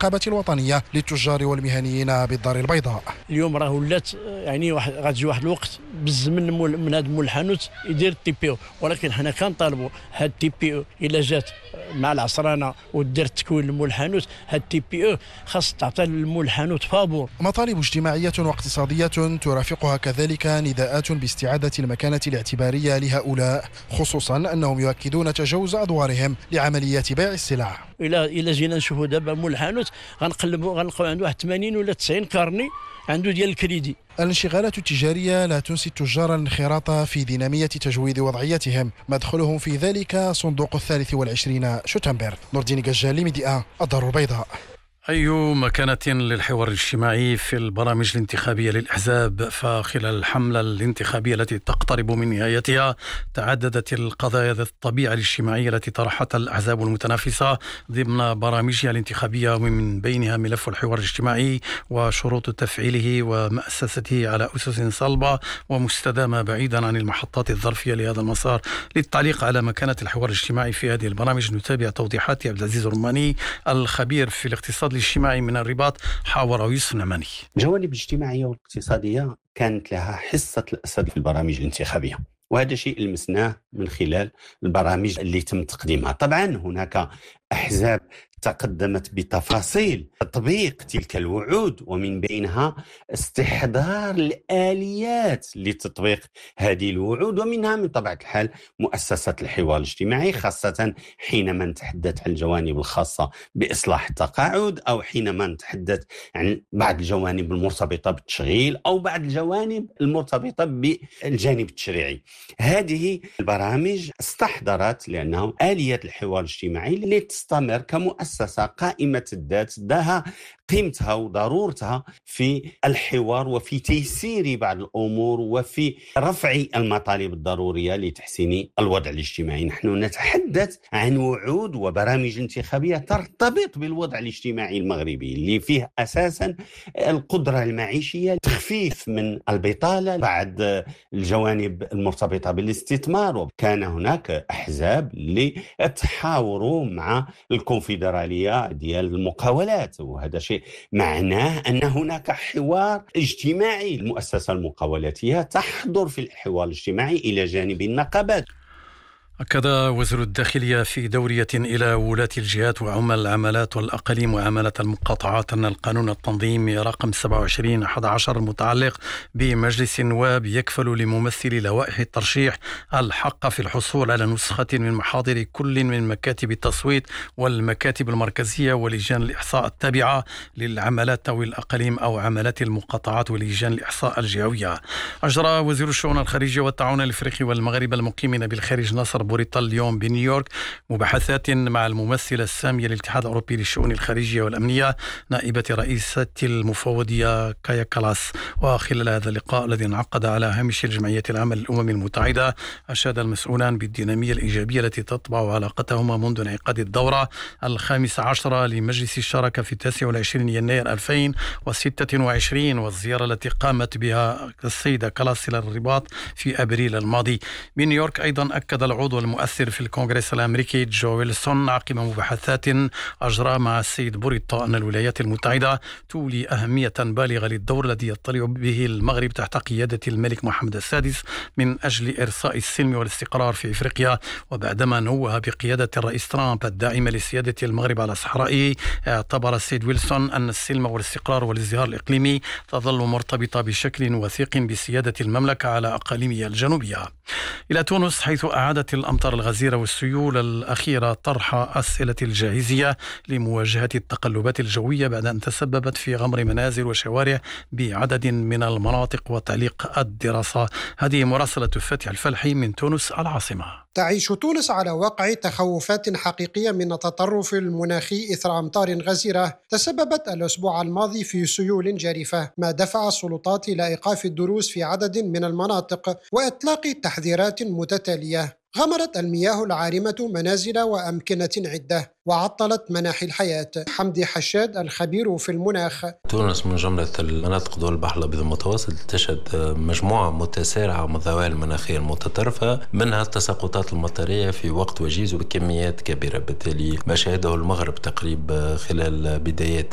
النقابة الوطنية للتجار والمهنيين بالدار البيضاء. اليوم راه ولات يعني غتجي واحد الوقت بالزمن من هذا مول الحانوت يدير التي بي او، ولكن حنا كنطالبوا هاد التي بي او الا جات مع العصرانه ودير تكوين المول الحانوت، هاد التي بي او خاص تعطى للمول الحانوت فابور. مطالب اجتماعية واقتصادية ترافقها كذلك نداءات باستعادة المكانة الاعتبارية لهؤلاء، خصوصا أنهم يؤكدون تجاوز أدوارهم لعملية بيع السلع. إلا جينا نشوفوا دابا مول الحانوت غنلقاو عنده واحد 80 ولا 90 كارني عنده ديال الكريدي. الانشغالات التجارية لا تنسي التجار الانخراط في دينامية تجويد وضعيتهم، مدخلهم في ذلك صندوق 23 شتنبر. نور الدين قجالي، ميديا الدار البيضاء. أي مكانة للحوار الاجتماعي في البرامج الانتخابية للأحزاب؟ فخلال الحملة الانتخابية التي تقترب من نهايتها تعددت القضايا ذات الطبيعة الاجتماعية التي طرحتها الأحزاب المتنافسة ضمن برامجها الانتخابية، ومن بينها ملف الحوار الاجتماعي وشروط تفعيله ومؤسسته على أسس صلبة ومستدامة بعيدا عن المحطات الظرفية لهذا المسار. للتعليق على مكانة الحوار الاجتماعي في هذه البرامج نتابع توضيحات عبد العزيز الرماني الخبير في الاقتصاد الاجتماعي من الرباط، حاور يوسف نعماني. الجوانب الاجتماعية والاقتصادية كانت لها حصة الأسد في البرامج الانتخابية، وهذا شيء لمسناه من خلال البرامج اللي تم تقديمها. طبعا هناك أحزاب تقدمت بتفاصيل تطبيق تلك الوعود، ومن بينها استحضار الآليات لتطبيق هذه الوعود، ومنها من طبيعة الحال مؤسسة الحوار الاجتماعي، خاصة حينما نتحدث عن الجوانب الخاصة بإصلاح التقاعد، أو حينما نتحدث عن بعض الجوانب المرتبطة بالتشغيل، أو بعض الجوانب المرتبطة بالجانب التشريعي. هذه البرامج استحضرت لأنه آليات الحوار الاجتماعي اللي تستمر كمؤسسة قائمة الذات، لها قيمتها وضرورتها في الحوار وفي تيسير بعض الأمور وفي رفع المطالب الضرورية لتحسين الوضع الاجتماعي. نحن نتحدث عن وعود وبرامج انتخابية ترتبط بالوضع الاجتماعي المغربي اللي فيه أساسا القدرة المعيشية، تخفيف من البطالة، بعض الجوانب المرتبطة بالاستثمار. وكان هناك أحزاب اللي تحاوروا مع الكونفدرالية ديال المقاولات، وهذا شيء معناه أن هناك حوار اجتماعي. المؤسسة المقاولاتية تحضر في الحوار الاجتماعي إلى جانب النقابات. أكد وزير الداخلية في دورية إلى ولاة الجهات وعمال العمالات والأقاليم وعمالة المقاطعات أن القانون التنظيمي رقم 27/11 المتعلق بمجلس النواب يكفل لممثلي لوائح الترشيح الحق في الحصول على نسخة من محاضر كل من مكاتب التصويت والمكاتب المركزية ولجان الإحصاء التابعة للعمالات أو الأقاليم أو عمالات المقاطعات ولجان الإحصاء الجهوية. أجرى وزير الشؤون الخارجية والتعاون الأفريقي والمغاربة المقيمين بالخارج نصر بوريطة اليوم بنيويورك مباحثات مع الممثلة السامية للاتحاد الأوروبي للشؤون الخارجية والأمنية نائبة رئيسة المفوضية كايا كالاس. وخلال هذا اللقاء الذي انعقد على هامش الجمعية العامة للأمم المتحدة أشاد المسؤولان بالدينامية الإيجابية التي تطبع علاقتهما منذ انعقاد الدورة 15 لمجلس الشراكة في 29 يناير 2026 والزيارة التي قامت بها السيدة كالاس إلى الرباط في أبريل الماضي. بنيويورك أيضا أكد العضو المؤثر في الكونغرس الأمريكي جو ويلسون عقب مباحثات أجرى مع السيد بوريطة أن الولايات المتحدة تولي أهمية بالغة للدور الذي يطلع به المغرب تحت قيادة الملك محمد السادس من أجل إرساء السلم والاستقرار في إفريقيا. وبعدما نوه بقيادة الرئيس ترامب الداعمة لسيادة المغرب على صحرائه، اعتبر السيد ويلسون أن السلم والاستقرار والازدهار الإقليمي تظل مرتبطة بشكل وثيق بسيادة المملكة على أقاليمها الجنوبية. إلى تونس، حيث أعادت الأمطار الغزيرة والسيول الأخيرة طرح أسئلة الجاهزية لمواجهة التقلبات الجوية بعد أن تسببت في غمر منازل وشوارع بعدد من المناطق وتعليق الدراسة. هذه مراسلة فتح الفلحي من تونس العاصمة. تعيش تونس على وقع تخوفات حقيقية من التطرف المناخي إثر أمطار غزيرة تسببت الأسبوع الماضي في سيول جارفة، ما دفع السلطات إلى إيقاف الدروس في عدد من المناطق وإطلاق تحذيرات متتالية. غمرت المياه العارمة منازل وأمكنة عدة وعطلت مناحي الحياة. حمدي حشاد الخبير في المناخ: تونس من جملة المناطق دول البحر الأبيض المتوسط تشهد مجموعة متسارعة من الظواهر المناخية المتطرفة، منها التساقطات المطرية في وقت وجيز وبكميات كبيرة، بالتالي ما شهده المغرب تقريبا خلال بدايات